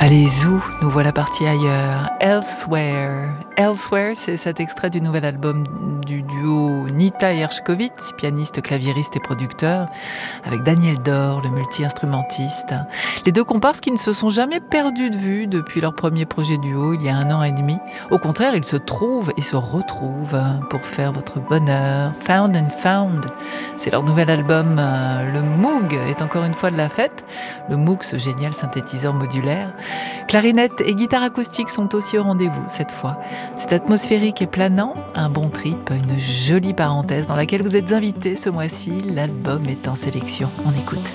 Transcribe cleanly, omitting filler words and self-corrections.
Allez, zou, nous voilà partis ailleurs. Elsewhere. Elsewhere, c'est cet extrait du nouvel album du duo Nita Hershkovitz, pianiste, claviériste et producteur, avec Daniel Dor, le multi-instrumentiste. Les deux comparses qui ne se sont jamais perdus de vue depuis leur premier projet duo, il y a 1 an et demi. Au contraire, ils se trouvent et se retrouvent pour faire votre bonheur. Found and Found, c'est leur nouvel album. Le Moog est encore une fois de la fête. Le Moog, ce génial synthétiseur modulaire. Clarinette et guitare acoustique sont aussi au rendez-vous cette fois. C'est atmosphérique et planant, un bon trip, une jolie parenthèse dans laquelle vous êtes invités ce mois-ci. L'album est en sélection. On écoute.